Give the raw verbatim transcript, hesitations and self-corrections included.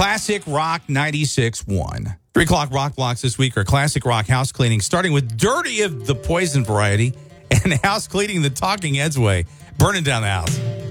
Classic Rock ninety-six point one. Three o'clock rock blocks this week are classic rock house cleaning, starting with Dirty of the Poison variety and house cleaning the Talking Heads way, burning down the house.